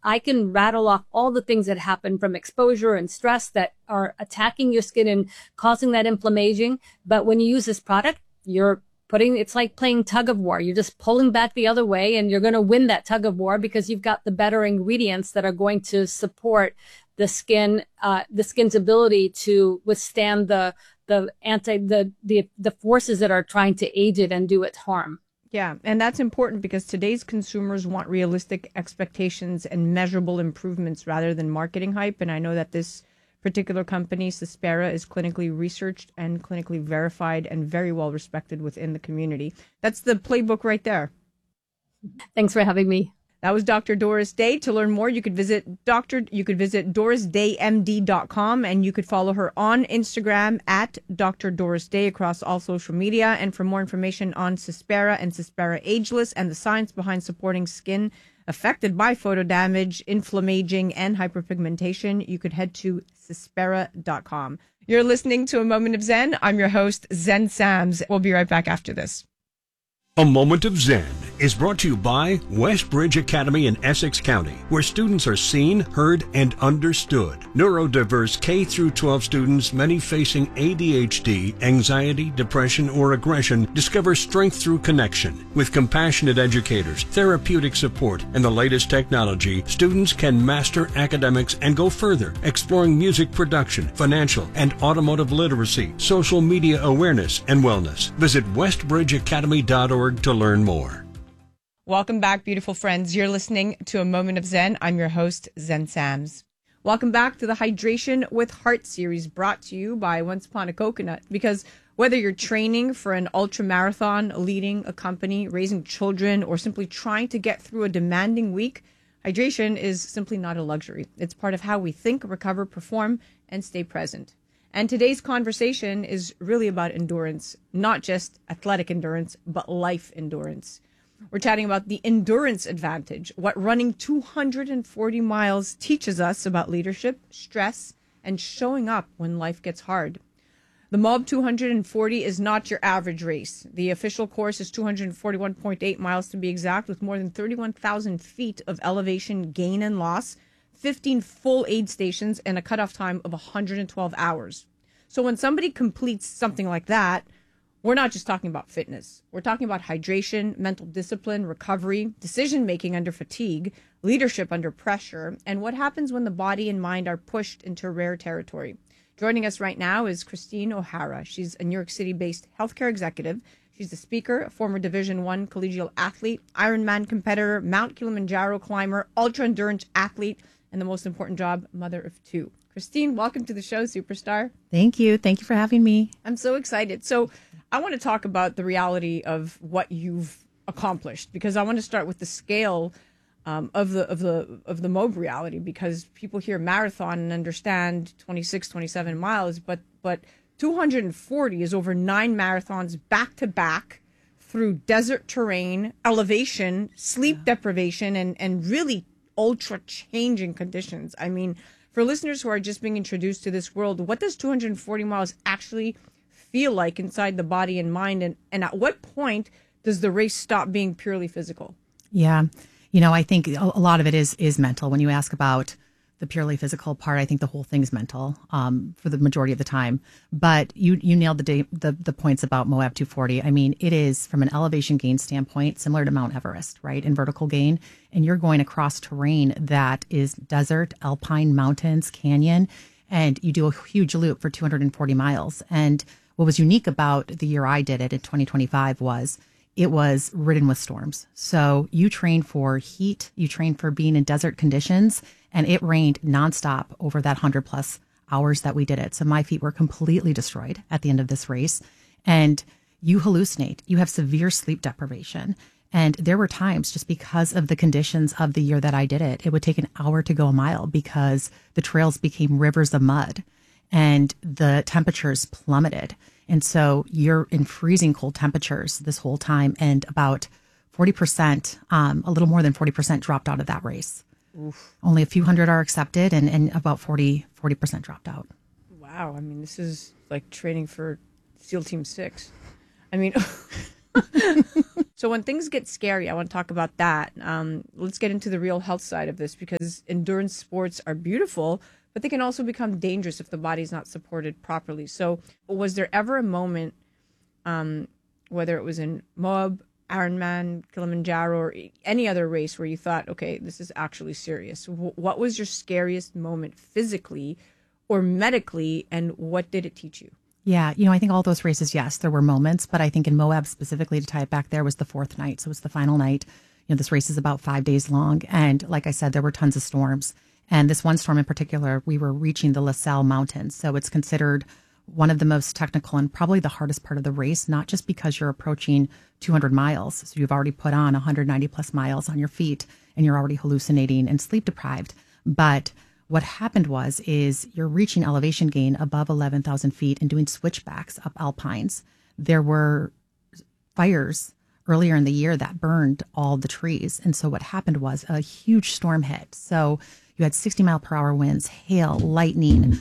I can rattle off all the things that happen from exposure and stress that are attacking your skin and causing that inflammation. But when you use this product, it's like playing tug of war. You're just pulling back the other way, and you're going to win that tug of war because you've got the better ingredients that are going to support the skin's ability to withstand the forces that are trying to age it and do its harm. Yeah, and that's important because today's consumers want realistic expectations and measurable improvements rather than marketing hype. And I know that this particular company, Cespera, is clinically researched and clinically verified and very well respected within the community. That's the playbook right there. Thanks for having me. That was Dr. Doris Day. To learn more, you could visit dorisdaymd.com, and you could follow her on Instagram at Dr. Doris Day across all social media. And for more information on Cespera and Cespera Ageless and the science behind supporting skin affected by photo damage, inflammaging, and hyperpigmentation, you could head to Cespera.com. You're listening to A Moment of Zen. I'm your host, Zen Sams. We'll be right back after this. A Moment of Zen is brought to you by Westbridge Academy in Essex County, where students are seen, heard, and understood. Neurodiverse K through 12 students, many facing ADHD, anxiety, depression, or aggression, discover strength through connection. With compassionate educators, therapeutic support, and the latest technology, students can master academics and go further, exploring music production, financial and automotive literacy, social media awareness, and wellness. Visit westbridgeacademy.org to learn more. Welcome back, beautiful friends. You're listening to A Moment of Zen. I'm your host, Zen Sams. Welcome back to the Hydration with Heart series, brought to you by Once Upon a Coconut. Because whether you're training for an ultra marathon, leading a company, raising children, or simply trying to get through a demanding week, hydration is simply not a luxury. It's part of how we think, recover, perform, and stay present. And today's conversation is really about endurance, not just athletic endurance, but life endurance. We're chatting about the endurance advantage, what running 240 miles teaches us about leadership, stress, and showing up when life gets hard. The Mob 240 is not your average race. The official course is 241.8 miles to be exact, with more than 31,000 feet of elevation gain and loss, 15 full aid stations, and a cutoff time of 112 hours. So when somebody completes something like that, we're not just talking about fitness. We're talking about hydration, mental discipline, recovery, decision-making under fatigue, leadership under pressure, and what happens when the body and mind are pushed into rare territory. Joining us right now is Christine O'Hara. She's a New York City-based healthcare executive. She's a speaker, a former Division I collegial athlete, Ironman competitor, Mount Kilimanjaro climber, ultra-endurance athlete, and the most important job, mother of two. Christine, welcome to the show, superstar. Thank you. Thank you for having me. I'm so excited. So I want to talk about the reality of what you've accomplished, because I want to start with the scale of the MOB reality, because people hear marathon and understand 26, 27 miles, but 240 is over 9 marathons back to back through desert terrain, elevation, sleep deprivation, and really ultra changing conditions. I mean, for listeners who are just being introduced to this world, what does 240 miles actually feel like inside the body and mind? And at what point does the race stop being purely physical? Yeah. You know, I think a lot of it is mental. When you ask about the purely physical part, I think the whole thing's mental for the majority of the time. But you nailed the points about Moab 240. I mean, it is, from an elevation gain standpoint, similar to Mount Everest, right? In vertical gain. And you're going across terrain that is desert, alpine, mountains, canyon, and you do a huge loop for 240 miles. And what was unique about the year I did it in 2025 was it was ridden with storms. So you train for heat, you train for being in desert conditions, and it rained nonstop over that 100+ hours that we did it. So my feet were completely destroyed at the end of this race. And you hallucinate. You have severe sleep deprivation. And there were times, just because of the conditions of the year that I did it, it would take an hour to go a mile because the trails became rivers of mud and the temperatures plummeted. And so you're in freezing cold temperatures this whole time, and about 40%, a little more than 40% dropped out of that race. Oof. Only a few hundred are accepted, and about 40% dropped out. Wow. I mean, this is like training for SEAL Team 6. I mean, So when things get scary, I want to talk about that. Let's get into the real health side of this, because endurance sports are beautiful, but they can also become dangerous if the body's not supported properly. So was there ever a moment, whether it was in Moab, Ironman, Kilimanjaro, or any other race, where you thought, okay, this is actually serious? What was your scariest moment physically or medically, and what did it teach you? Yeah, I think all those races, yes, there were moments, but I think in Moab specifically, to tie it back there, was the fourth night. So it was the final night. This race is about 5 days long. And like I said, there were tons of storms. And this one storm in particular, we were reaching the La Salle Mountains. So it's considered one of the most technical and probably the hardest part of the race, not just because you're approaching 200 miles. So you've already put on 190 plus miles on your feet and you're already hallucinating and sleep deprived. But what happened is you're reaching elevation gain above 11,000 feet and doing switchbacks up alpines. There were fires earlier in the year that burned all the trees. And so what happened was a huge storm hit. So you had 60-mile-per-hour winds, hail, lightning,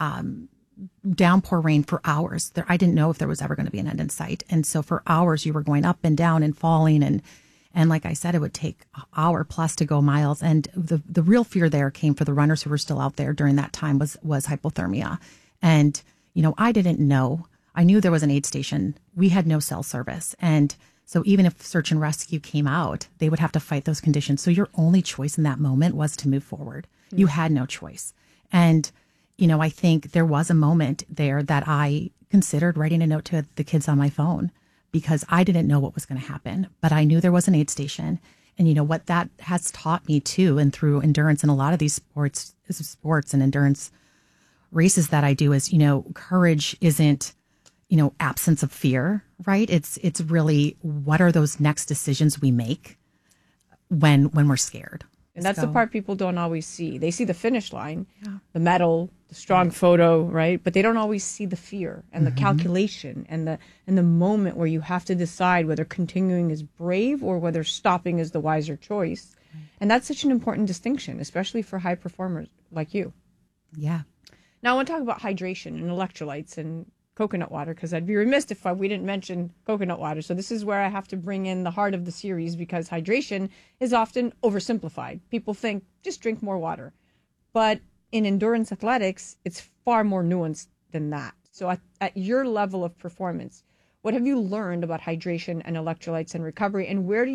downpour rain for hours. I didn't know if there was ever going to be an end in sight. And so for hours, you were going up and down and falling. And like I said, it would take an hour plus to go miles. And the real fear there came for the runners who were still out there during that time was hypothermia. And, I didn't know. I knew there was an aid station. We had no cell service. And so even if search and rescue came out, they would have to fight those conditions. So your only choice in that moment was to move forward. Mm-hmm. You had no choice. And, I think there was a moment there that I considered writing a note to the kids on my phone, because I didn't know what was going to happen, but I knew there was an aid station. And what that has taught me too, and through endurance and a lot of these sports and endurance races that I do, is, courage isn't, absence of fear, right? It's really, what are those next decisions we make when we're scared? And that's the part people don't always see. They see the finish line, the medal, the strong photo, right? But they don't always see the fear and the calculation and the moment where you have to decide whether continuing is brave or whether stopping is the wiser choice. And that's such an important distinction, especially for high performers like you. Yeah. Now I want to talk about hydration and electrolytes and coconut water, because I'd be remiss if we didn't mention coconut water. So this is where I have to bring in the heart of the series, because hydration is often oversimplified. People think just drink more water. But in endurance athletics, it's far more nuanced than that. So at your level of performance, what have you learned about hydration and electrolytes and recovery, and where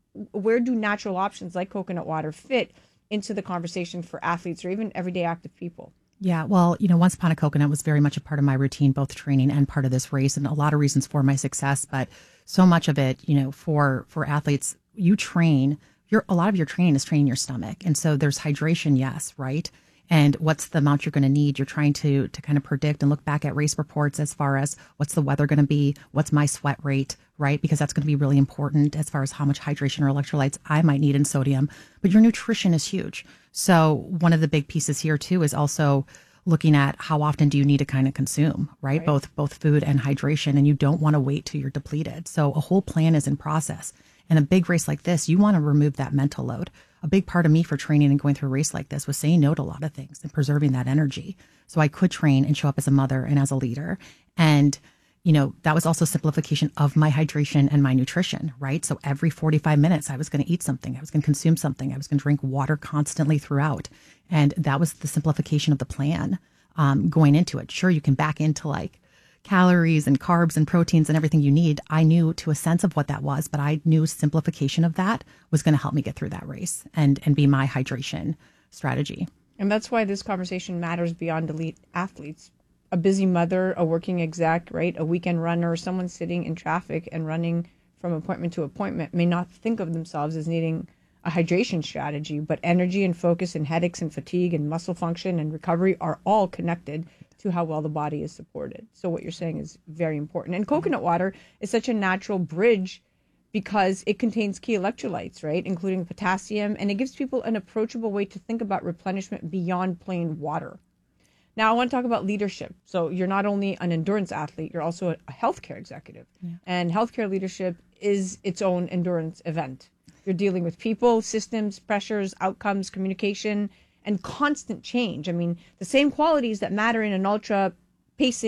do natural options like coconut water fit into the conversation for athletes or even everyday active people? Yeah, well, Once Upon a Coconut was very much a part of my routine, both training and part of this race, and a lot of reasons for my success. But so much of it, for athletes, you train, a lot of your training is training your stomach. And so there's hydration, yes, right? And what's the amount you're going to need? You're trying to kind of predict and look back at race reports as far as what's the weather going to be, what's my sweat rate, right? Because that's going to be really important as far as how much hydration or electrolytes I might need in sodium. But your nutrition is huge. So one of the big pieces here too is also looking at how often do you need to kind of consume, right? Both food and hydration, and you don't want to wait till you're depleted. So a whole plan is in process. In a big race like this, you want to remove that mental load. A big part of me for training and going through a race like this was saying no to a lot of things and preserving that energy. So I could train and show up as a mother and as a leader. And, that was also simplification of my hydration and my nutrition, right? So every 45 minutes, I was going to eat something. I was going to consume something. I was going to drink water constantly throughout. And that was the simplification of the plan going into it. Sure, you can back into like calories and carbs and proteins and everything you need. I knew to a sense of what that was, but I knew simplification of that was going to help me get through that race and be my hydration strategy. And that's why this conversation matters beyond elite athletes. A busy mother, a working exec, right? A weekend runner, someone sitting in traffic and running from appointment to appointment may not think of themselves as needing a hydration strategy, but energy and focus and headaches and fatigue and muscle function and recovery are all connected to how well the body is supported. So what you're saying is very important. And coconut water is such a natural bridge because it contains key electrolytes, right, including potassium, and it gives people an approachable way to think about replenishment beyond plain water. Now, I want to talk about leadership. So you're not only an endurance athlete, you're also a healthcare executive. Yeah. And healthcare leadership is its own endurance event. You're dealing with people, systems, pressures, outcomes, communication, and constant change. I mean, the same qualities that matter in an ultra pacing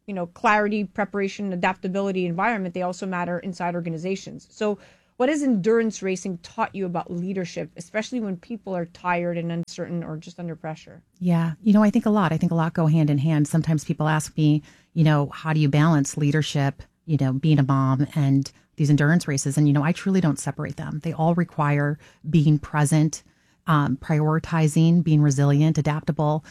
clarity, preparation, adaptability environment, they also matter inside organizations. So what has endurance racing taught you about leadership, especially when people are tired and uncertain or just under pressure? Yeah. I think a lot. I think a lot go hand in hand. Sometimes people ask me, how do you balance leadership, being a mom and these endurance races? And, I truly don't separate them. They all require being present, prioritizing, being resilient, adaptable.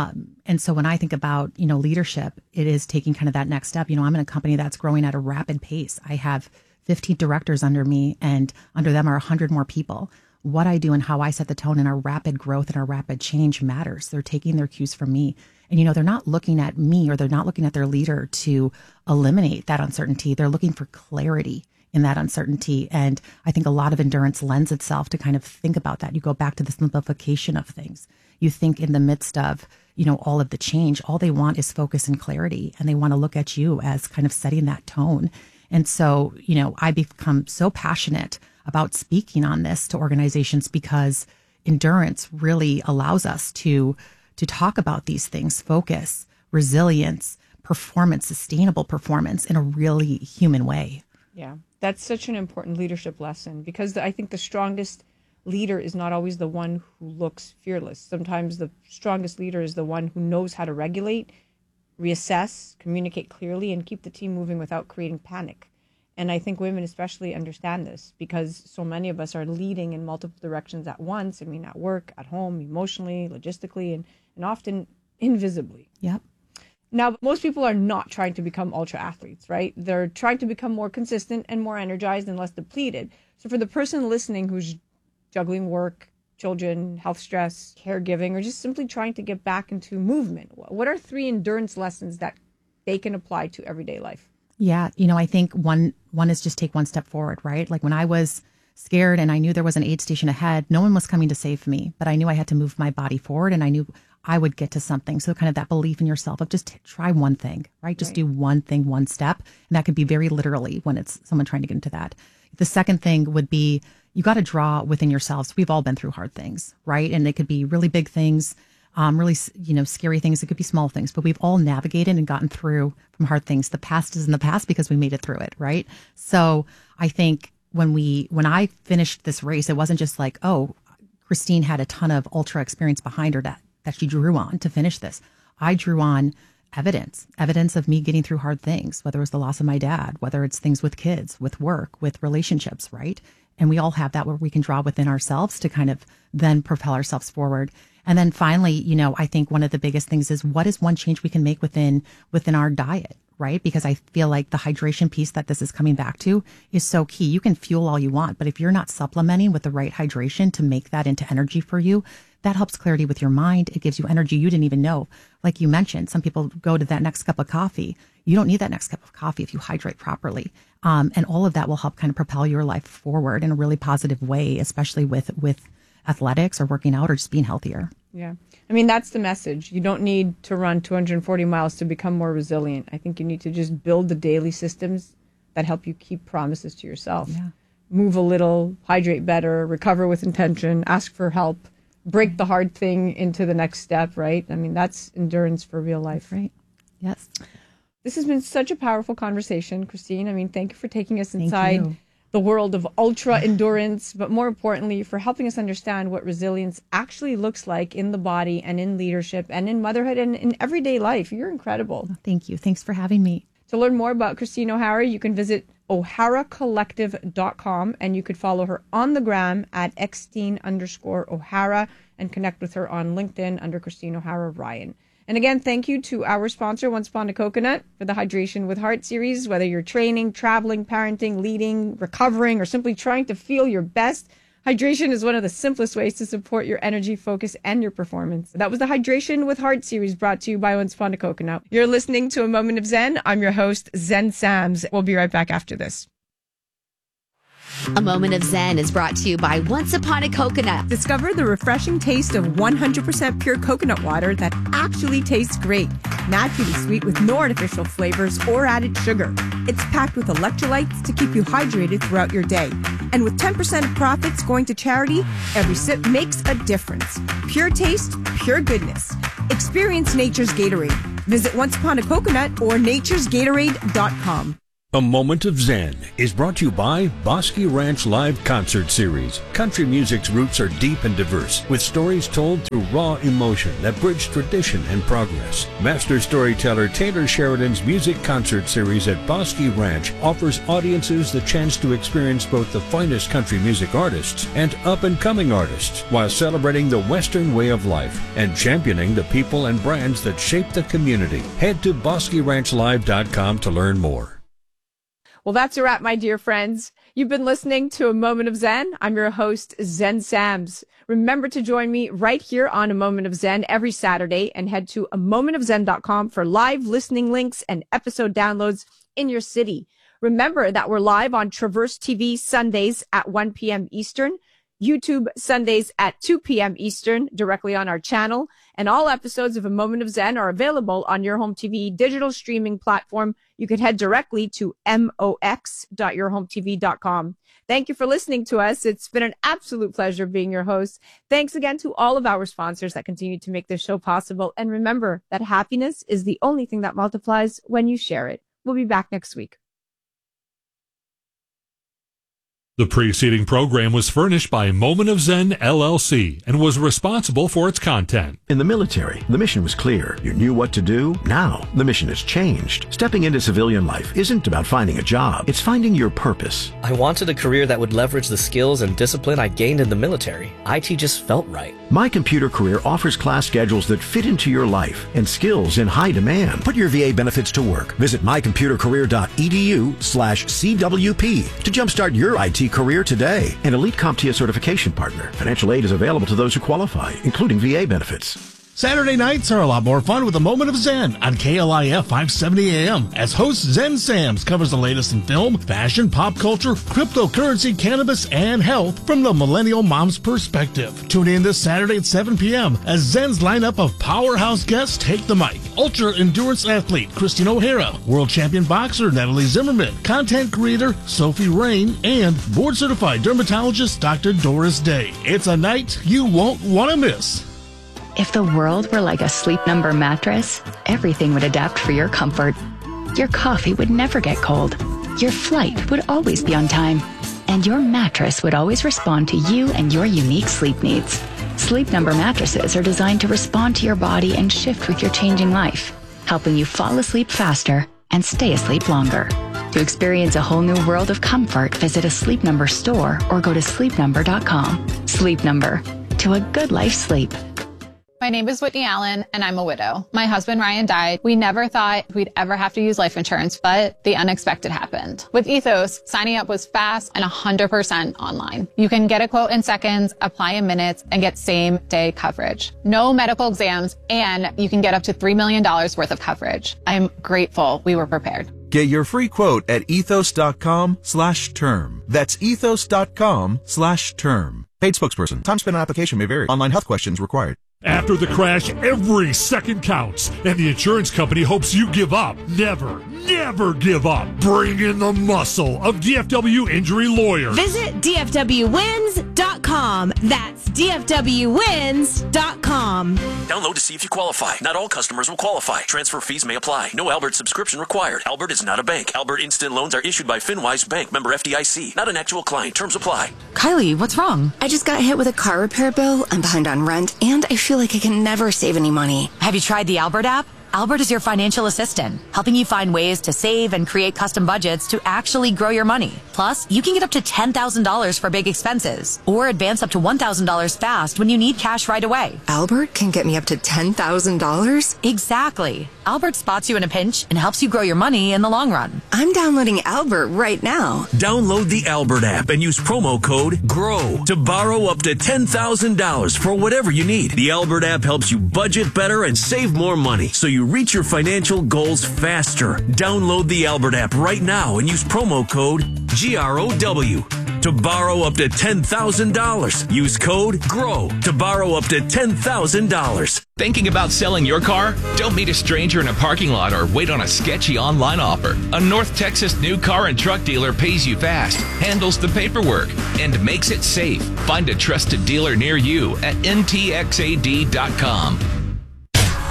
And so when I think about, leadership, it is taking kind of that next step. I'm in a company that's growing at a rapid pace. I have 15 directors under me, and under them are 100 more people. What I do and how I set the tone in our rapid growth and our rapid change matters. They're taking their cues from me. And, they're not looking at me, or they're not looking at their leader to eliminate that uncertainty. They're looking for clarity in that uncertainty. And I think a lot of endurance lends itself to kind of think about that. You go back to the simplification of things. You think in the midst of, all of the change, all they want is focus and clarity. And they want to look at you as kind of setting that tone. And so, I become so passionate about speaking on this to organizations because endurance really allows us to talk about these things: focus, resilience, performance, sustainable performance in a really human way. Yeah, that's such an important leadership lesson, because I think the strongest leader is not always the one who looks fearless. Sometimes the strongest leader is the one who knows how to regulate, reassess, communicate clearly, and keep the team moving without creating panic. And I think women especially understand this, because so many of us are leading in multiple directions at once. I mean, at work, at home, emotionally, logistically, and often invisibly. Yep. Now, most people are not trying to become ultra athletes, right? They're trying to become more consistent and more energized and less depleted. So for the person listening who's juggling work, children, health stress, caregiving, or just simply trying to get back into movement, what are 3 endurance lessons that they can apply to everyday life? Yeah. I think one is just take one step forward, right? Like when I was scared and I knew there was an aid station ahead, no one was coming to save me, but I knew I had to move my body forward, and I knew I would get to something. So kind of that belief in yourself of just try one thing, right? Just do one thing, one step. And that could be very literally when it's someone trying to get into that. The second thing would be, you got to draw within yourselves. We've all been through hard things, right? And it could be really big things, really, scary things. It could be small things, but we've all navigated and gotten through from hard things. The past is in the past because we made it through it, right? So I think when I finished this race, it wasn't just like, oh, Christine had a ton of ultra experience behind her that she drew on to finish this. I drew on evidence of me getting through hard things, whether it was the loss of my dad, whether it's things with kids, with work, with relationships, right? And we all have that where we can draw within ourselves to kind of then propel ourselves forward. And then finally, I think one of the biggest things is, what is one change we can make within our diet, right? Because I feel like the hydration piece that this is coming back to is so key. You can fuel all you want, but if you're not supplementing with the right hydration to make that into energy for you, that helps clarity with your mind. It gives you energy you didn't even know. Like you mentioned, some people go to that next cup of coffee. You don't need that next cup of coffee if you hydrate properly. And all of that will help kind of propel your life forward in a really positive way, especially with athletics or working out or just being healthier. Yeah. I mean, that's the message. You don't need to run 240 miles to become more resilient. I think you need to just build the daily systems that help you keep promises to yourself. Yeah. Move a little, hydrate better, recover with intention, ask for help, break the hard thing into the next step, right? I mean, that's endurance for real life. Right. Yes. This has been such a powerful conversation, Christine. I mean, thank you for taking us inside the world of ultra endurance, but more importantly, for helping us understand what resilience actually looks like in the body and in leadership and in motherhood and in everyday life. You're incredible. Thank you. Thanks for having me. To learn more about Christine O'Hara, you can visit OharaCollective.com, and you could follow her on the gram at Xteen_O'Hara and connect with her on LinkedIn under Christine O'Hara Ryan. And again, thank you to our sponsor, Once Upon a Coconut, for the Hydration with Heart series. Whether you're training, traveling, parenting, leading, recovering, or simply trying to feel your best, hydration is one of the simplest ways to support your energy, focus, and your performance. That was the Hydration with Heart series, brought to you by Once Upon a Coconut. You're listening to A Moment of Zen. I'm your host, Zen Sams. We'll be right back after this. A Moment of Zen is brought to you by Once Upon a Coconut. Discover the refreshing taste of 100% pure coconut water that actually tastes great. Naturally sweet with no artificial flavors or added sugar. It's packed with electrolytes to keep you hydrated throughout your day. And with 10% of profits going to charity, every sip makes a difference. Pure taste, pure goodness. Experience nature's Gatorade. Visit Once Upon a Coconut or naturesgatorade.com. A Moment of Zen is brought to you by Bosque Ranch Live Concert Series. Country music's roots are deep and diverse, with stories told through raw emotion that bridge tradition and progress. Master storyteller Taylor Sheridan's music concert series at Bosque Ranch offers audiences the chance to experience both the finest country music artists and up-and-coming artists, while celebrating the Western way of life and championing the people and brands that shape the community. Head to BosqueRanchLive.com to learn more. Well, that's a wrap, my dear friends. You've been listening to A Moment of Zen. I'm your host, Zen Sams. Remember to join me right here on A Moment of Zen every Saturday, and head to amomentofzen.com for live listening links and episode downloads in your city. Remember that we're live on Traverse TV Sundays at 1 p.m. Eastern, YouTube Sundays at 2 p.m. Eastern, directly on our channel. And all episodes of A Moment of Zen are available on your home TV digital streaming platform. You can head directly to mox.yourhometv.com. Thank you for listening to us. It's been an absolute pleasure being your host. Thanks again to all of our sponsors that continue to make this show possible. And remember that happiness is the only thing that multiplies when you share it. We'll be back next week. The preceding program was furnished by Moment of Zen, LLC, and was responsible for its content. In the military, the mission was clear. You knew what to do. Now, the mission has changed. Stepping into civilian life isn't about finding a job. It's finding your purpose. I wanted a career that would leverage the skills and discipline I gained in the military. IT just felt right. My Computer Career offers class schedules that fit into your life and skills in high demand. Put your VA benefits to work. Visit mycomputercareer.edu/CWP to jumpstart your IT career today. An elite CompTIA certification partner. Financial aid is available to those who qualify, including VA benefits. Saturday nights are a lot more fun with A Moment of Zen on KLIF 570 AM, as host Zen Sams covers the latest in film, fashion, pop culture, cryptocurrency, cannabis, and health from the millennial mom's perspective. Tune in this Saturday at 7 p.m. as Zen's lineup of powerhouse guests take the mic. Ultra endurance athlete Christine O'Hara, world champion boxer Natalie Zimmerman, content creator Sophie Rain, and board certified dermatologist Dr. Doris Day. It's a night you won't want to miss. If the world were like a Sleep Number mattress, everything would adapt for your comfort. Your coffee would never get cold. Your flight would always be on time. And your mattress would always respond to you and your unique sleep needs. Sleep Number mattresses are designed to respond to your body and shift with your changing life, helping you fall asleep faster and stay asleep longer. To experience a whole new world of comfort, visit a Sleep Number store or go to sleepnumber.com. Sleep Number. To a good life sleep. My name is Whitney Allen, and I'm a widow. My husband, Ryan, died. We never thought we'd ever have to use life insurance, but the unexpected happened. With Ethos, signing up was fast and 100% online. You can get a quote in seconds, apply in minutes, and get same-day coverage. No medical exams, and you can get up to $3 million worth of coverage. I'm grateful we were prepared. Get your free quote at ethos.com/term. That's ethos.com/term. Paid spokesperson. Time spent on application may vary. Online health questions required. After the crash, every second counts, and the insurance company hopes you give up. Never, never give up. Bring in the muscle of DFW Injury Lawyers. Visit DFWwins.com. That's DFWwins.com. Download to see if you qualify. Not all customers will qualify. Transfer fees may apply. No Albert subscription required. Albert is not a bank. Albert Instant Loans are issued by FinWise Bank, member FDIC. Not an actual client. Terms apply. Kylie, what's wrong? I just got hit with a car repair bill. I'm behind on rent, and I feel like I can never save any money. Have you tried the Albert app? Albert is your financial assistant, helping you find ways to save and create custom budgets to actually grow your money. Plus, you can get up to $10,000 for big expenses, or advance up to $1,000 fast when you need cash right away. Albert can get me up to $10,000? Exactly. Albert spots you in a pinch and helps you grow your money in the long run. I'm downloading Albert right now. Download the Albert app and use promo code GROW to borrow up to $10,000 for whatever you need. The Albert app helps you budget better and save more money, so you reach your financial goals faster. Download the Albert app right now and use promo code GROW to borrow up to $10,000. Use code GROW to borrow up to $10,000. Thinking about selling your car? Don't meet a stranger in a parking lot or wait on a sketchy online offer. A North Texas new car and truck dealer pays you fast, handles the paperwork, and makes it safe. Find a trusted dealer near you at ntxad.com.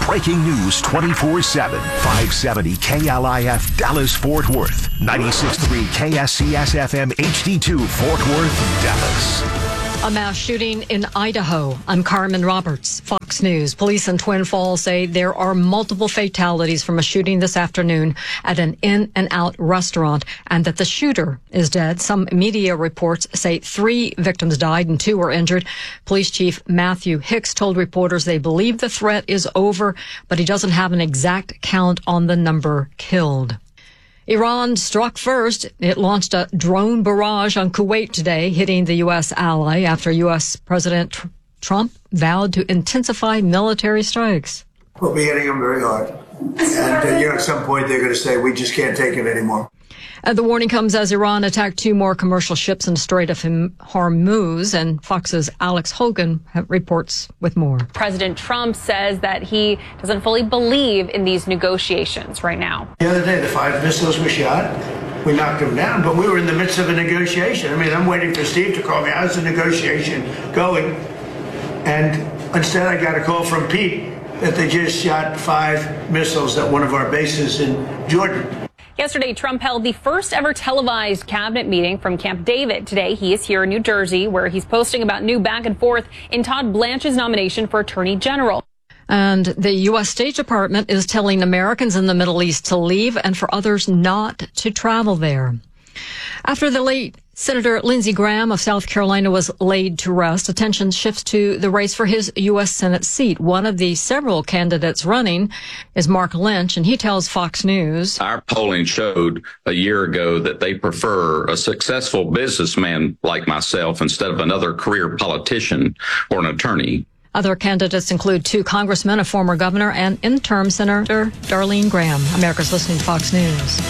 Breaking news 24/7. 570 KLIF Dallas Fort Worth. 96.3 KSCS FM HD2 Fort Worth, Dallas. A mass shooting in Idaho. I'm Carmen Roberts, Fox News. Police in Twin Falls say there are multiple fatalities from a shooting this afternoon at an In-N-Out restaurant and that the shooter is dead. Some media reports say 3 victims died and 2 were injured. Police Chief Matthew Hicks told reporters they believe the threat is over, but he doesn't have an exact count on the number killed. Iran struck first. It launched a drone barrage on Kuwait today, hitting the U.S. ally after U.S. President Trump vowed to intensify military strikes. We'll be hitting them very hard. And, at some point they're going to say, we just can't take it anymore. The warning comes as Iran attacked 2 more commercial ships in the Strait of Hormuz, and Fox's Alex Hogan reports with more. President Trump says that he doesn't fully believe in these negotiations right now. The other day, the 5 missiles were shot. We knocked them down, but we were in the midst of a negotiation. I mean, I'm waiting for Steve to call me. How's the negotiation going? And instead, I got a call from Pete that they just shot 5 missiles at one of our bases in Jordan. Yesterday, Trump held the first ever televised cabinet meeting from Camp David. Today, he is here in New Jersey, where he's posting about new back and forth in Todd Blanche's nomination for Attorney General. And the U.S. State Department is telling Americans in the Middle East to leave and for others not to travel there. After the late Senator Lindsey Graham of South Carolina was laid to rest, attention shifts to the race for his U.S. Senate seat. One of the several candidates running is Mark Lynch, and he tells Fox News. Our polling showed a year ago that they prefer a successful businessman like myself instead of another career politician or an attorney. Other candidates include 2 congressmen, a former governor, and interim Senator Darlene Graham. America's listening to Fox News.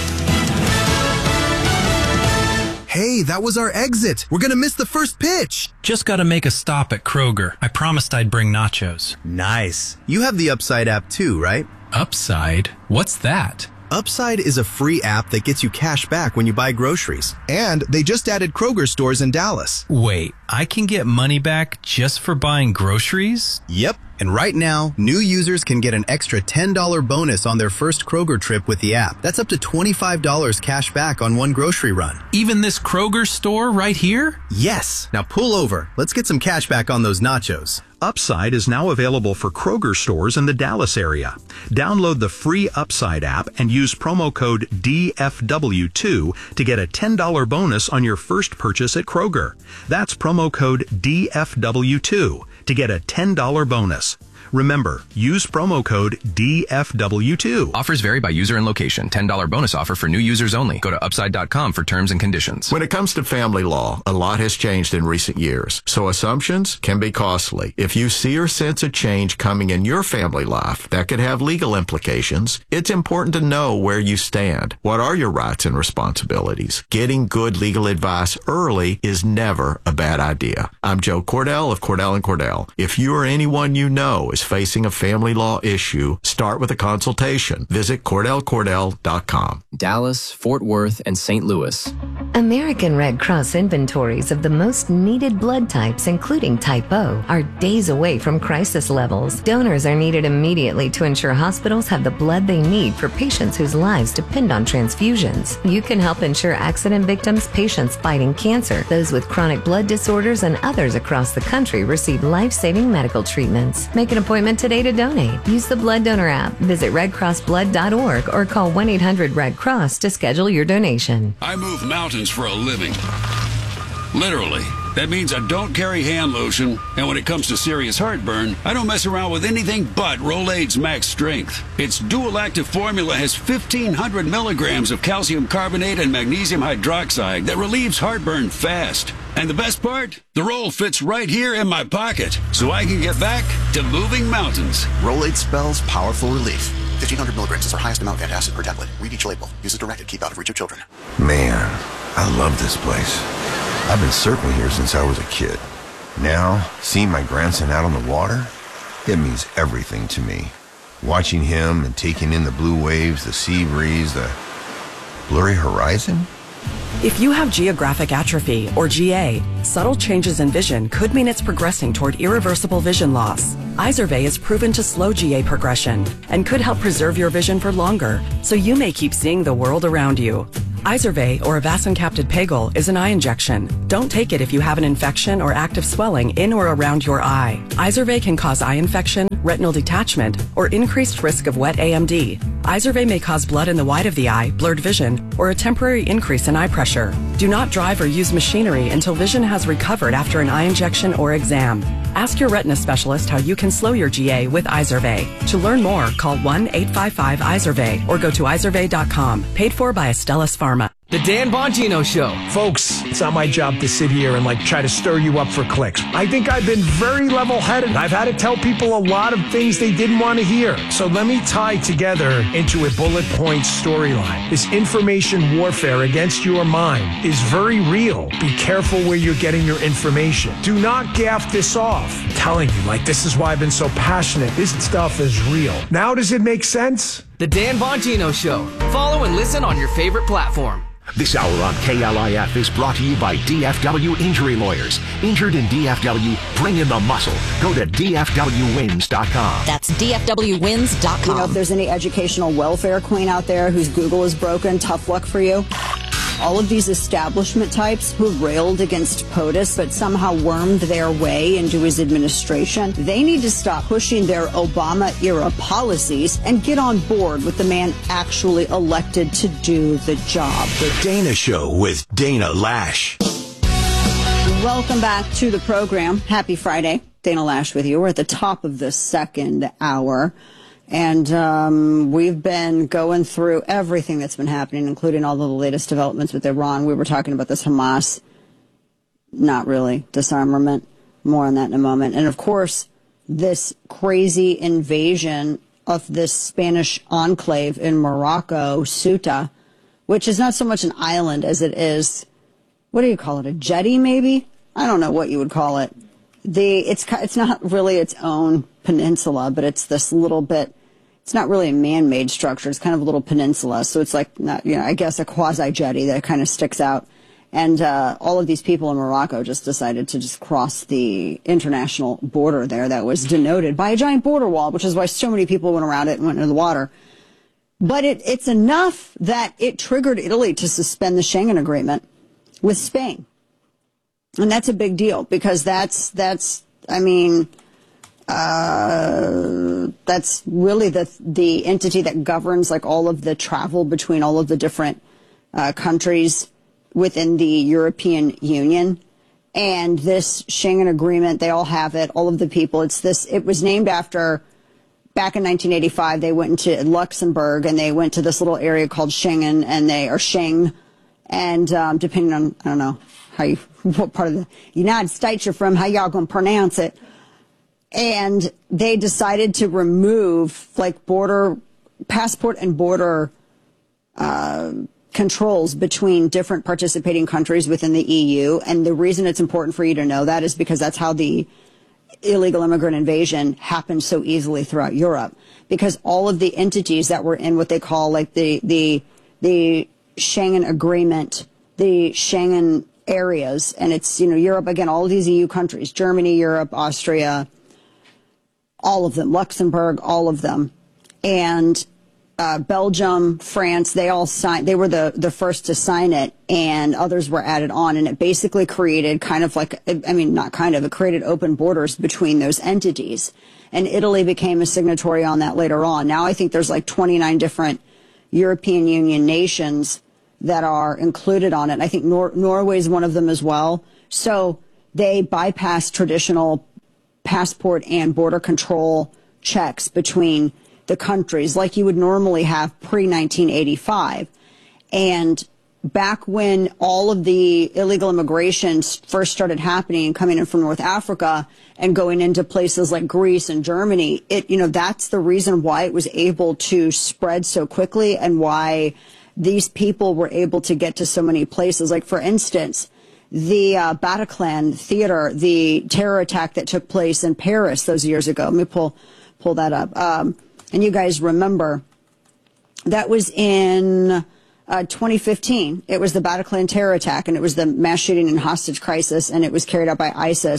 Hey, that was our exit. We're going to miss the first pitch. Just got to make a stop at Kroger. I promised I'd bring nachos. Nice. You have the Upside app too, right? Upside? What's that? Upside is a free app that gets you cash back when you buy groceries. And they just added Kroger stores in Dallas. Wait, I can get money back just for buying groceries? Yep. And right now, new users can get an extra $10 bonus on their first Kroger trip with the app. That's up to $25 cash back on one grocery run. Even this Kroger store right here? Yes. Now pull over. Let's get some cash back on those nachos. Upside is now available for Kroger stores in the Dallas area. Download the free Upside app and use promo code DFW2 to get a $10 bonus on your first purchase at Kroger. That's promo code DFW2 to get a $10 bonus. Remember, use promo code DFW2. Offers vary by user and location. $10 bonus offer for new users only. Go to upside.com for terms and conditions. When it comes to family law, a lot has changed in recent years, so assumptions can be costly. If you see or sense a change coming in your family life that could have legal implications, it's important to know where you stand. What are your rights and responsibilities? Getting good legal advice early is never a bad idea. I'm Joe Cordell of Cordell & Cordell. If you or anyone you know is facing a family law issue, start with a consultation. Visit CordellCordell.com. Dallas, Fort Worth, and St. Louis. American Red Cross inventories of the most needed blood types, including Type O, are days away from crisis levels. Donors are needed immediately to ensure hospitals have the blood they need for patients whose lives depend on transfusions. You can help ensure accident victims, patients fighting cancer, those with chronic blood disorders, and others across the country receive life-saving medical treatments. Make an appointment today to donate. Use the Blood Donor app, visit redcrossblood.org, or call 1-800-RED-CROSS to schedule your donation. I move mountains for a living. Literally. That means I don't carry hand lotion, and when it comes to serious heartburn, I don't mess around with anything but Rolaids Max Strength. Its dual-active formula has 1,500 milligrams of calcium carbonate and magnesium hydroxide that relieves heartburn fast. And the best part? The roll fits right here in my pocket, so I can get back to moving mountains. Rolaids spells powerful relief. 1,500 milligrams is our highest amount of antacid per tablet. Read each label. Use as directed. Keep out of reach of children. Man, I love this place. I've been surfing here since I was a kid. Now, seeing my grandson out on the water, it means everything to me. Watching him and taking in the blue waves, the sea breeze, the blurry horizon. If you have geographic atrophy, or GA, subtle changes in vision could mean it's progressing toward irreversible vision loss. Izervay is proven to slow GA progression and could help preserve your vision for longer, so you may keep seeing the world around you. Izervay, or avacincaptad pegol, is an eye injection. Don't take it if you have an infection or active swelling in or around your eye. Izervay can cause eye infection, retinal detachment, or increased risk of wet AMD. Izervay may cause blood in the white of the eye, blurred vision, or a temporary increase in eye pressure. Do not drive or use machinery until vision has recovered after an eye injection or exam. Ask your retina specialist how you can slow your GA with Izervay. To learn more, call 1-855-IZERVAY or go to izervay.com. Paid for by Astellas Pharma. The Dan Bongino Show. Folks, it's not my job to sit here and try to stir you up for clicks. I think I've been very level-headed. I've had to tell people a lot of things they didn't want to hear. So let me tie together into a bullet point storyline. This information warfare against your mind is very real. Be careful where you're getting your information. Do not gaff this off. I'm telling you, this is why I've been so passionate. This stuff is real. Now does it make sense? The Dan Bongino Show. Follow and listen on your favorite platform. This hour on KLIF is brought to you by DFW Injury Lawyers. Injured in DFW, bring in the muscle. Go to DFWwins.com. That's DFWwins.com. You know, if there's any educational welfare queen out there whose Google is broken, tough luck for you. All of these establishment types who railed against POTUS but somehow wormed their way into his administration, they need to stop pushing their Obama-era policies and get on board with the man actually elected to do the job. The Dana Show with Dana Lash. Welcome back to the program. Happy Friday. Dana Lash with you. We're at the top of the second hour. And we've been going through everything that's been happening, including all of the latest developments with Iran. We were talking about this Hamas, not really, disarmament. More on that in a moment. And, of course, this crazy invasion of this Spanish enclave in Morocco, Ceuta, which is not so much an island as it is, what do you call it, a jetty maybe? I don't know what you would call it. It's not really its own peninsula, but it's this little bit. It's not really a man-made structure. It's kind of a little peninsula. So it's I guess a quasi-jetty that kind of sticks out. And all of these people in Morocco just decided to just cross the international border there that was denoted by a giant border wall, which is why so many people went around it and went into the water. But it's enough that it triggered Italy to suspend the Schengen Agreement with Spain. And that's a big deal because that's really the entity that governs all of the travel between all of the different countries within the European Union. And this Schengen Agreement, they all have it, all of the people. It was named after, back in 1985, they went into Luxembourg and they went to this little area called Schengen, or Schengen. And depending on, I don't know what part of the United States you're from, how y'all gonna pronounce it. And they decided to remove passport and border controls between different participating countries within the EU. And the reason it's important for you to know that is because that's how the illegal immigrant invasion happened so easily throughout Europe. Because all of the entities that were in what they call the Schengen Agreement, the Schengen areas, and it's, Europe, again, all of these EU countries, Germany, Europe, Austria, all of them, Luxembourg, all of them, and Belgium, France, they all signed. They were the first to sign it, and others were added on, and it basically created it created open borders between those entities, and Italy became a signatory on that later on. Now I think there's 29 different European Union nations that are included on it. I think Norway is one of them as well. So they bypass traditional passport and border control checks between the countries like you would normally have pre-1985. And back when all of the illegal immigration first started happening and coming in from North Africa and going into places like Greece and Germany, that's the reason why it was able to spread so quickly and why these people were able to get to so many places. Like, for instance, the Bataclan Theater, the terror attack that took place in Paris those years ago. Let me pull that up. And you guys remember, that was in 2015. It was the Bataclan terror attack, and it was the mass shooting and hostage crisis, and it was carried out by ISIS.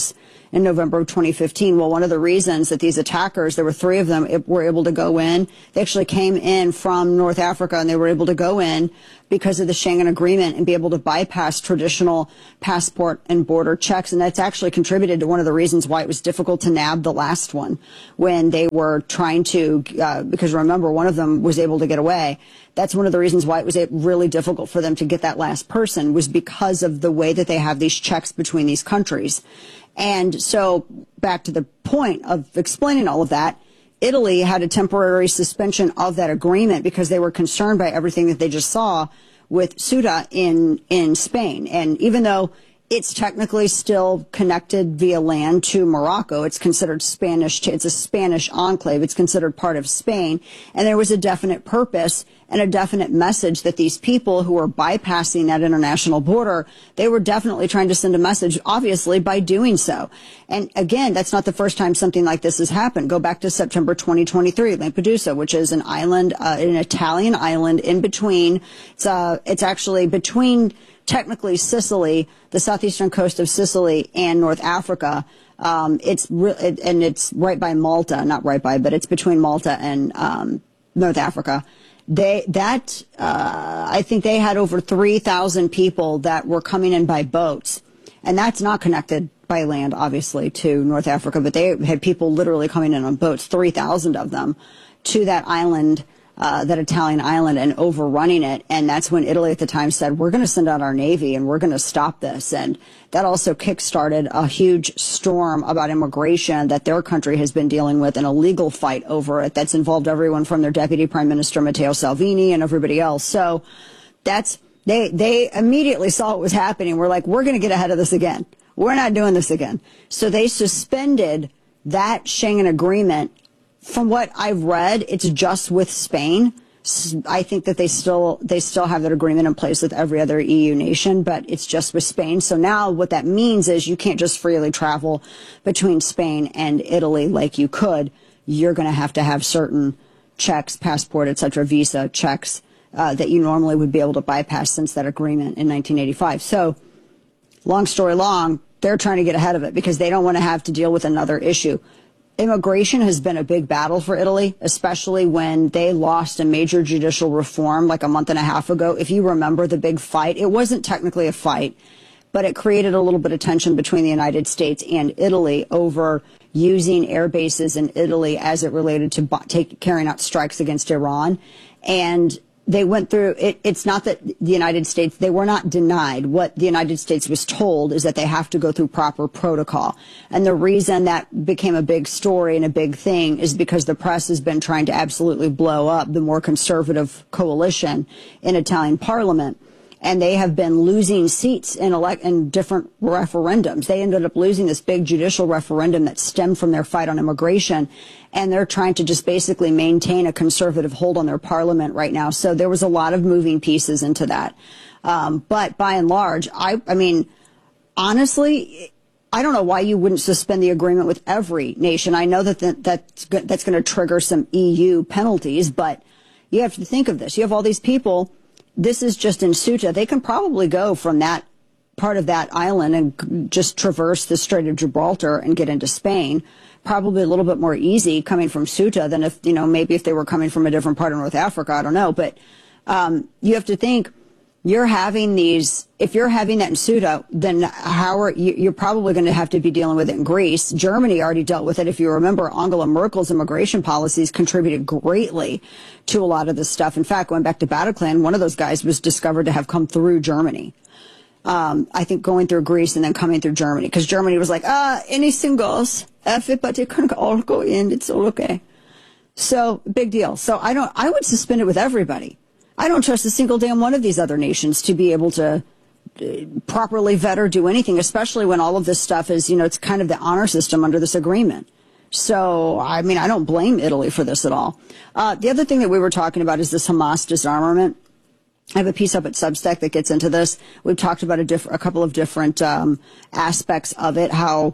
in November of 2015. Well, one of the reasons that these attackers, there were 3 of them, were able to go in, they actually came in from North Africa, and they were able to go in because of the Schengen Agreement and be able to bypass traditional passport and border checks. And that's actually contributed to one of the reasons why it was difficult to nab the last one when they were trying to, because remember, one of them was able to get away. That's one of the reasons why it was really difficult for them to get that last person, was because of the way that they have these checks between these countries. And so back to the point of explaining all of that, Italy had a temporary suspension of that agreement because they were concerned by everything that they just saw with Ceuta in Spain. And even though it's technically still connected via land to Morocco, it's considered Spanish, it's a Spanish enclave, it's considered part of Spain, and there was a definite purpose and a definite message that these people who were bypassing that international border, they were definitely trying to send a message, obviously, by doing so. And again, that's not the first time something like this has happened. Go back to September 2023, Lampedusa, which is an island, an Italian island in between, it's actually between technically Sicily, the southeastern coast of Sicily, and North Africa. It's right by Malta, not right by, but it's between Malta and North Africa. I think they had over 3,000 people that were coming in by boats, and that's not connected by land, obviously, to North Africa, but they had people literally coming in on boats, 3,000 of them, to that island, that Italian island, and overrunning it. And that's when Italy at the time said, we're going to send out our Navy and we're going to stop this. And that also kickstarted a huge storm about immigration that their country has been dealing with, and a legal fight over it that's involved everyone from their Deputy Prime Minister Matteo Salvini and everybody else. So they immediately saw what was happening. We're like, we're going to get ahead of this again. We're not doing this again. So they suspended that Schengen agreement. From what I've read, it's just with Spain. I think that they still have that agreement in place with every other EU nation, but it's just with Spain. So now what that means is you can't just freely travel between Spain and Italy like you could. You're going to have certain checks, passport, etc., visa checks that you normally would be able to bypass since that agreement in 1985. So long story long, they're trying to get ahead of it because they don't want to have to deal with another issue. Immigration has been a big battle for Italy, especially when they lost a major judicial reform like a month and a half ago. If you remember the big fight, it wasn't technically a fight, but it created a little bit of tension between the United States and Italy over using air bases in Italy as it related to carrying out strikes against Iran. And they went through it. It's not that the United States, they were not denied. What the United States was told is that they have to go through proper protocol. And the reason that became a big story and a big thing is because the press has been trying to absolutely blow up the more conservative coalition in Italian parliament. And they have been losing seats in different referendums. They ended up losing this big judicial referendum that stemmed from their fight on immigration. And they're trying to just basically maintain a conservative hold on their parliament right now. So there was a lot of moving pieces into that. But by and large, I mean, honestly, I don't know why you wouldn't suspend the agreement with every nation. I know that's going to trigger some EU penalties, but you have to think of this. You have all these people. This is just in Ceuta. They can probably go from that part of that island and just traverse the Strait of Gibraltar and get into Spain. Probably a little bit more easy coming from Ceuta than if, maybe if they were coming from a different part of North Africa. I don't know. But you have to think, if you're having that in Ceuta, then you're probably going to have to be dealing with it in Greece. Germany already dealt with it. If you remember, Angela Merkel's immigration policies contributed greatly to a lot of this stuff. In fact, going back to Bataclan, one of those guys was discovered to have come through Germany. I think going through Greece and then coming through Germany, because Germany was like, anything goes. Everybody can all go in. It's all okay. So big deal. So I would suspend it with everybody. I don't trust a single damn one of these other nations to be able to properly vet or do anything, especially when all of this stuff is, it's kind of the honor system under this agreement. So, I mean, I don't blame Italy for this at all. The other thing that we were talking about is this Hamas disarmament. I have a piece up at Substack that gets into this. We've talked about a couple of different aspects of it, how,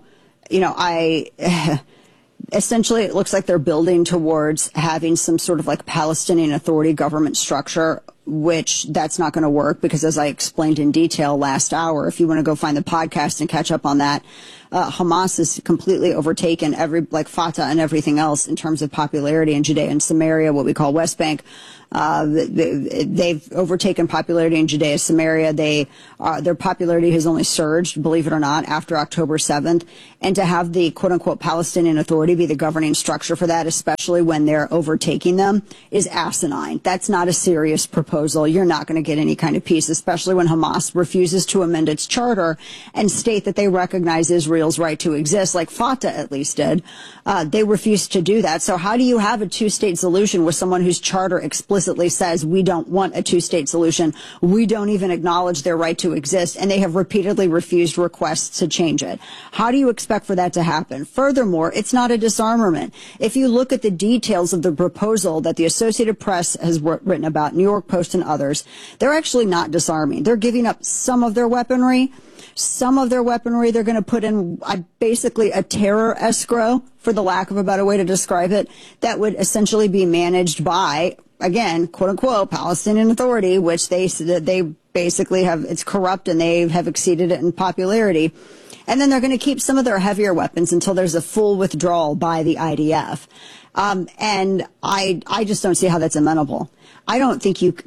essentially, it looks like they're building towards having some sort of like Palestinian Authority government structure, which that's not going to work because, as I explained in detail last hour, if you want to go find the podcast and catch up on that, Hamas has completely overtaken Fatah and everything else in terms of popularity in Judea and Samaria, what we call West Bank. They've overtaken popularity in Judea, Samaria. Their popularity has only surged, believe it or not, after October 7th. And to have the quote-unquote Palestinian Authority be the governing structure for that, especially when they're overtaking them, is asinine. That's not a serious proposal. You're not going to get any kind of peace, especially when Hamas refuses to amend its charter and state that they recognize Israel's right to exist, like Fatah at least did. They refused to do that. So how do you have a two-state solution with someone whose charter explicitly says we don't want a two-state solution? We don't even acknowledge their right to exist, and they have repeatedly refused requests to change it. How do you expect for that to happen? Furthermore, it's not a disarmament. If you look at the details of the proposal that the Associated Press has written about, New York Post and others, they're actually not disarming. They're giving up some of their weaponry. Some of their weaponry they're going to put in basically a terror escrow, for the lack of a better way to describe it, that would essentially be managed by, again, quote unquote, Palestinian Authority, which they basically it's corrupt and they have exceeded it in popularity. And then they're going to keep some of their heavier weapons until there's a full withdrawal by the IDF. And I just don't see how that's amenable. I don't think you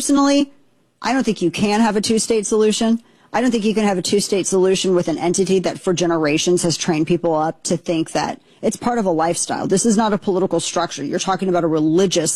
can have a two-state solution. I don't think you can have a two-state solution with an entity that for generations has trained people up to think that it's part of a lifestyle. This is not a political structure. You're talking about a religious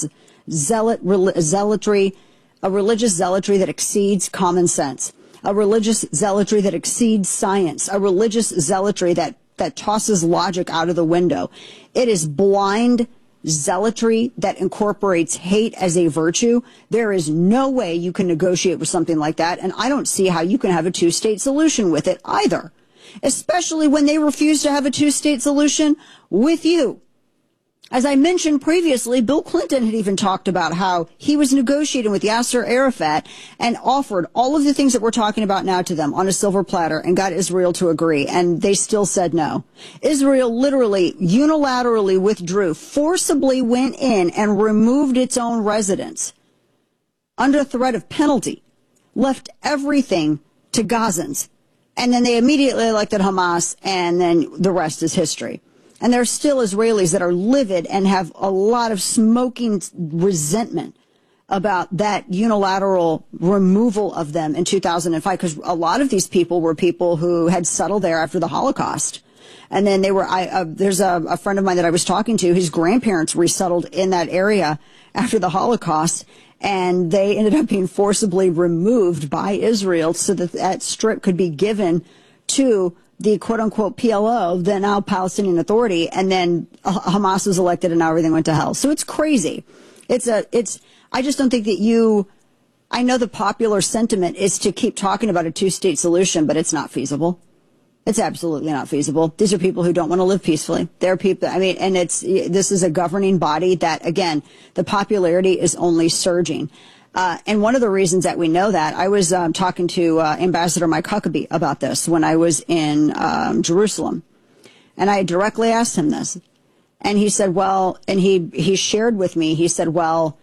zealotry that exceeds common sense, a religious zealotry that exceeds science, a religious zealotry that tosses logic out of the window. It is blind zealotry that incorporates hate as a virtue. There is no way you can negotiate with something like that, and I don't see how you can have a two-state solution with it either, especially when they refuse to have a two-state solution with you. As I mentioned previously, Bill Clinton had even talked about how he was negotiating with Yasser Arafat and offered all of the things that we're talking about now to them on a silver platter and got Israel to agree, and they still said no. Israel literally unilaterally withdrew, forcibly went in and removed its own residents under threat of penalty, left everything to Gazans, and then they immediately elected Hamas, and then the rest is history. And there are still Israelis that are livid and have a lot of smoking resentment about that unilateral removal of them in 2005, because a lot of these people were people who had settled there after the Holocaust. And then there's a friend of mine that I was talking to, his grandparents resettled in that area after the Holocaust, and they ended up being forcibly removed by Israel so that that strip could be given to the quote-unquote PLO, the now Palestinian Authority, and then Hamas was elected and now everything went to hell. So it's crazy. I just don't think that I know the popular sentiment is to keep talking about a two-state solution, but it's not feasible. It's absolutely not feasible. These are people who don't want to live peacefully. They're people, and this is a governing body that, again, the popularity is only surging. And one of the reasons that we know that, I was talking to Ambassador Mike Huckabee about this when I was in Jerusalem. And I directly asked him this. And he said, he shared with me, he said,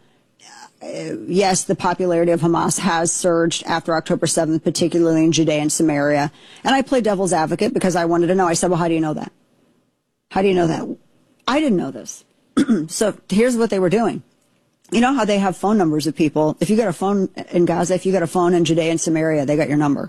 yes, the popularity of Hamas has surged after October 7th, particularly in Judea and Samaria. And I played devil's advocate because I wanted to know. I said, well, how do you know that? How do you know that? I didn't know this. So here's what they were doing. You know how they have phone numbers of people? If you got a phone in Gaza, if you got a phone in Judea and Samaria, they got your number.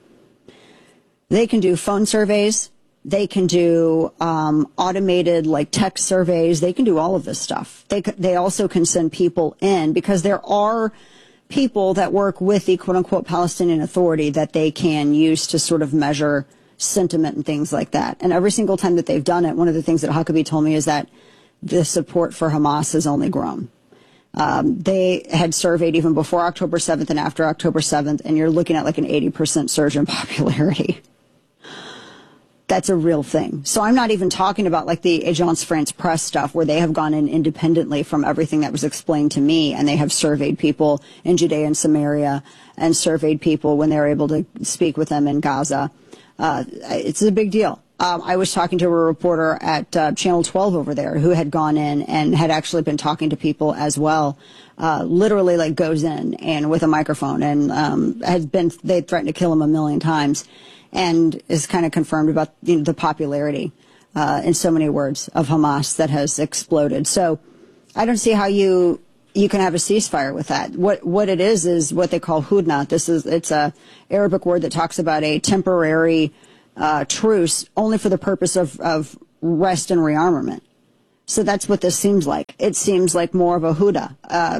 They can do phone surveys. They can do automated text surveys. They can do all of this stuff. They also can send people in because there are people that work with the quote-unquote Palestinian Authority that they can use to sort of measure sentiment and things like that. And every single time that they've done it, one of the things that Huckabee told me is that the support for Hamas has only grown. They had surveyed even before October 7th and after October 7th, and you're looking at an 80% surge in popularity. That's a real thing. So I'm not even talking about the Agence France Presse stuff where they have gone in independently from everything that was explained to me, and they have surveyed people in Judea and Samaria and surveyed people when they were able to speak with them in Gaza. It's a big deal. I was talking to a reporter at Channel 12 over there who had gone in and had actually been talking to people as well. Literally, like, goes in and with a microphone and they threatened to kill him 1 million times, and is kind of confirmed about the popularity, in so many words, of Hamas that has exploded. So I don't see how you can have a ceasefire with that. What it is what they call hudna. It's a Arabic word that talks about a temporary truce only for the purpose of rest and rearmament. So that's what this seems like. It seems like more of a hudna.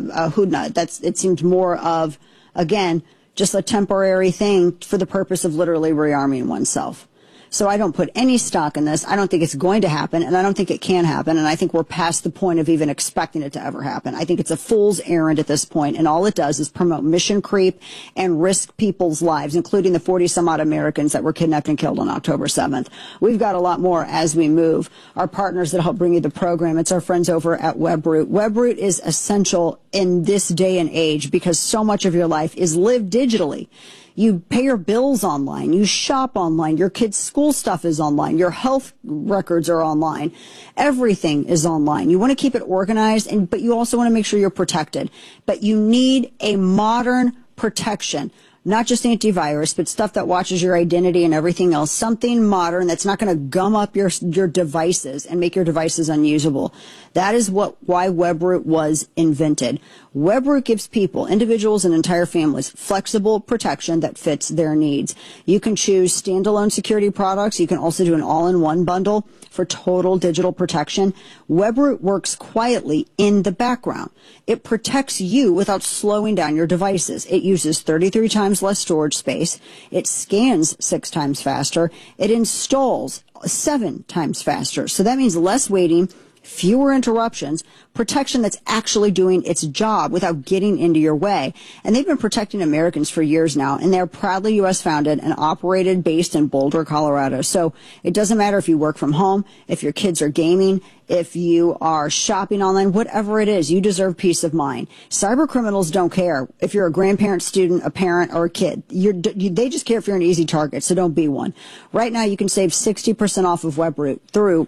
It seems more of, again, just a temporary thing for the purpose of literally rearming oneself. So I don't put any stock in this. I don't think it's going to happen, and I don't think it can happen, and I think we're past the point of even expecting it to ever happen. I think it's a fool's errand at this point, and all it does is promote mission creep and risk people's lives, including the 40-some-odd Americans that were kidnapped and killed on October 7th. We've got a lot more as we move. Our partners that help bring you the program, it's our friends over at Webroot. Webroot is essential in this day and age because so much of your life is lived digitally. You pay your bills online. You shop online. Your kids' school stuff is online. Your health records are online. Everything is online. You want to keep it organized, but you also want to make sure you're protected. But you need a modern protection. Not just antivirus, but stuff that watches your identity and everything else. Something modern that's not going to gum up your devices and make your devices unusable. That is why Webroot was invented. Webroot gives people, individuals and entire families, flexible protection that fits their needs. You can choose standalone security products. You can also do an all-in-one bundle for total digital protection. Webroot works quietly in the background. It protects you without slowing down your devices. It uses 33 times less storage space. It scans 6 times faster. It installs 7 times faster. So that means less waiting, fewer interruptions, protection that's actually doing its job without getting into your way. And they've been protecting Americans for years now, and they're proudly U.S. founded and operated based in Boulder, Colorado. So it doesn't matter if you work from home, if your kids are gaming, if you are shopping online, whatever it is, you deserve peace of mind. Cyber criminals don't care if you're a grandparent, student, a parent, or a kid. They just care if you're an easy target, so don't be one. Right now, you can save 60% off of Webroot through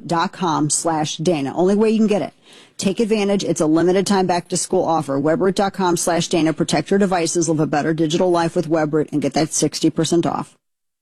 webroot.com/Dana. Only way you can get it. Take advantage. It's a limited time back to school offer. Webroot.com/Dana. Protect your devices, live a better digital life with Webroot, and get that 60% off.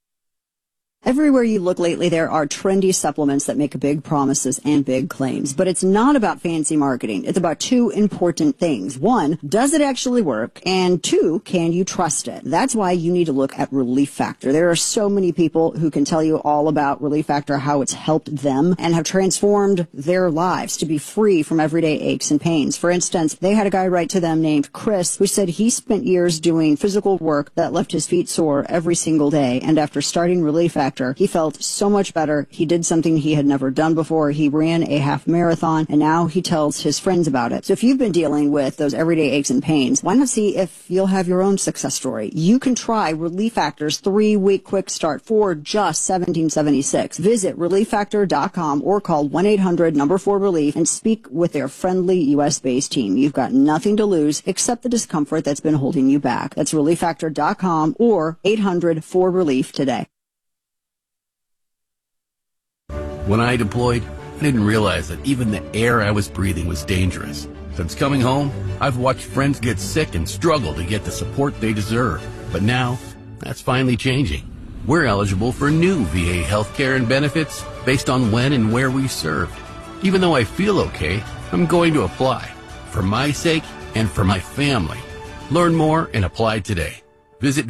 Everywhere you look lately, there are trendy supplements that make big promises and big claims. But it's not about fancy marketing. It's about 2 important things. 1, does it actually work? And 2, can you trust it? That's why you need to look at Relief Factor. There are so many people who can tell you all about Relief Factor, how it's helped them and have transformed their lives to be free from everyday aches and pains. For instance, they had a guy write to them named Chris who said he spent years doing physical work that left his feet sore every single day. And after starting Relief Factor, he felt so much better. He did something he had never done before. He ran a half marathon, and now he tells his friends about it. So if you've been dealing with those everyday aches and pains, why not see if you'll have your own success story? You can try Relief Factor's 3-week quick start for just $17.76. Visit ReliefFactor.com or call 1-800-4RELIEF and speak with their friendly U.S.-based team. You've got nothing to lose except the discomfort that's been holding you back. That's ReliefFactor.com or 800-4RELIEF today. When I deployed, I didn't realize that even the air I was breathing was dangerous. Since coming home, I've watched friends get sick and struggle to get the support they deserve. But now, that's finally changing. We're eligible for new VA healthcare and benefits based on when and where we served. Even though I feel okay, I'm going to apply. For my sake and for my family. Learn more and apply today. Visit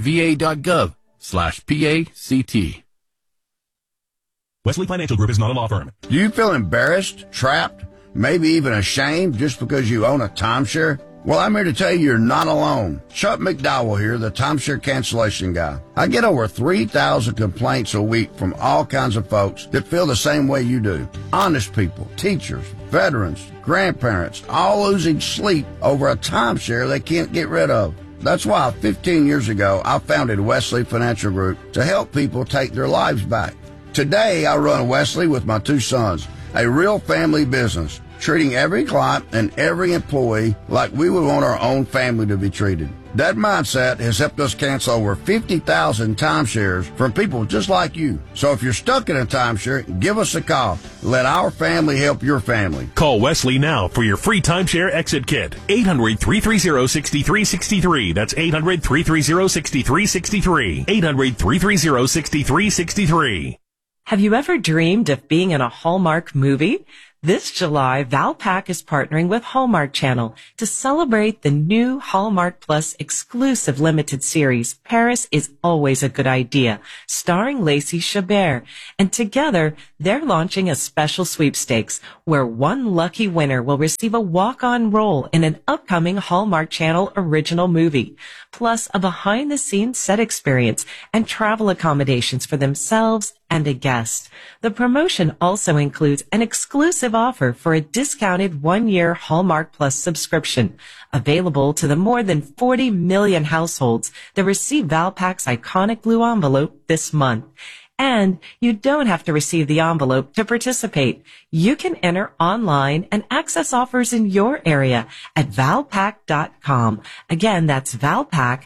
va.gov/PACT. Wesley Financial Group is not a law firm. Do you feel embarrassed, trapped, maybe even ashamed just because you own a timeshare? Well, I'm here to tell you you're not alone. Chuck McDowell here, the timeshare cancellation guy. I get over 3,000 complaints a week from all kinds of folks that feel the same way you do. Honest people, teachers, veterans, grandparents, all losing sleep over a timeshare they can't get rid of. That's why 15 years ago, I founded Wesley Financial Group to help people take their lives back. Today, I run Wesley with my 2 sons, a real family business, treating every client and every employee like we would want our own family to be treated. That mindset has helped us cancel over 50,000 timeshares from people just like you. So if you're stuck in a timeshare, give us a call. Let our family help your family. Call Wesley now for your free timeshare exit kit. 800-330-6363. That's 800-330-6363. 800-330-6363. Have you ever dreamed of being in a Hallmark movie? This July, Valpak is partnering with Hallmark Channel to celebrate the new Hallmark Plus exclusive limited series, Paris is Always a Good Idea, starring Lacey Chabert. And together, they're launching a special sweepstakes where one lucky winner will receive a walk-on role in an upcoming Hallmark Channel original movie, plus a behind-the-scenes set experience and travel accommodations for themselves and a guest. The promotion also includes an exclusive offer for a discounted 1-year Hallmark Plus subscription, available to the more than 40 million households that receive Valpak's iconic blue envelope this month. And you don't have to receive the envelope to participate. You can enter online and access offers in your area at Valpak.com. Again, that's Valpak,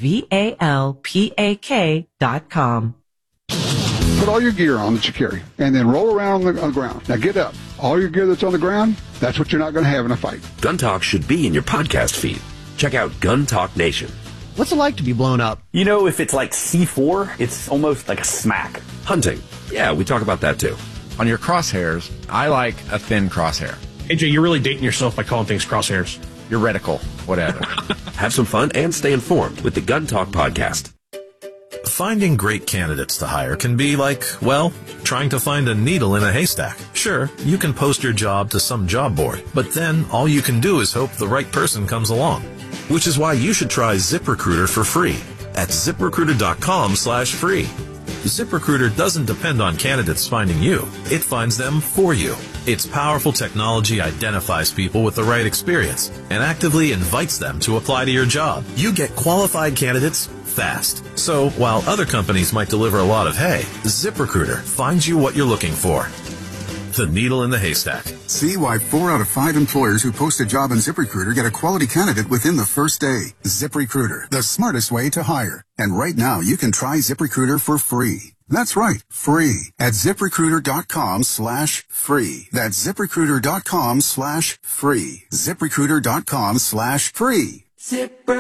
VALPAK.com. Put all your gear on that you carry, and then roll around on the ground. Now get up. All your gear that's on the ground, that's what you're not going to have in a fight. Gun Talk should be in your podcast feed. Check out Gun Talk Nation. What's it like to be blown up? You know, if it's like C4, it's almost like a smack. Hunting. Yeah, we talk about that too. On your crosshairs, I like a thin crosshair. AJ, you're really dating yourself by calling things crosshairs. Your reticle, whatever. Have some fun and stay informed with the Gun Talk podcast. Finding great candidates to hire can be like, well, trying to find a needle in a haystack. Sure, you can post your job to some job board, but then all you can do is hope the right person comes along. Which is why you should try ZipRecruiter for free at ZipRecruiter.com/free. ZipRecruiter doesn't depend on candidates finding you. It finds them for you. Its powerful technology identifies people with the right experience and actively invites them to apply to your job. You get qualified candidates fast. So while other companies might deliver a lot of hay, ZipRecruiter finds you what you're looking for. The needle in the haystack. See why 4 out of 5 employers who post a job on ZipRecruiter get a quality candidate within the first day. ZipRecruiter, the smartest way to hire. And right now, you can try ZipRecruiter for free. That's right, free at ZipRecruiter.com/free. That's ZipRecruiter.com/free. ZipRecruiter.com/free.